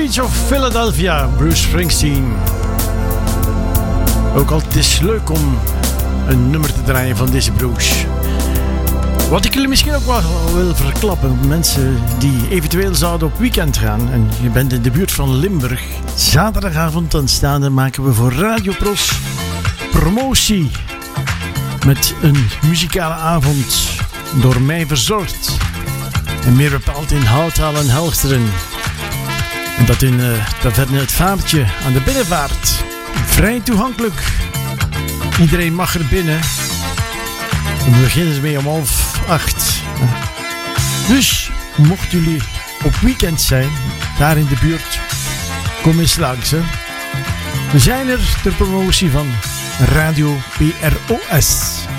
Streets of Philadelphia, Bruce Springsteen. Ook altijd is leuk om een nummer te draaien van deze Bruce. Wat ik jullie misschien ook wel wil verklappen, mensen die eventueel zouden op weekend gaan en je bent in de buurt van Limburg, zaterdagavond aanstaande maken we voor Radio Pros promotie met een muzikale avond door mij verzorgd. En meer bepaald in Houthal en Helchteren. En dat in het vaartje aan de binnenvaart. Vrij toegankelijk. Iedereen mag er binnen. En we beginnen ze mee om 7:30. Dus, mochten jullie op weekend zijn, daar in de buurt, kom eens langs. Hè. We zijn er ter promotie van Radio PROS.